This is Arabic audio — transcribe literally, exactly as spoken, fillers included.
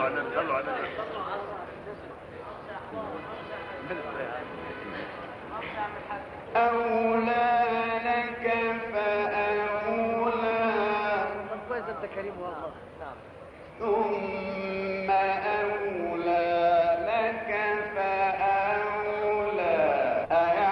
على النبي صلوا على النبي. أولى لك فأولى كويس انت كريم والله. نعم. ثم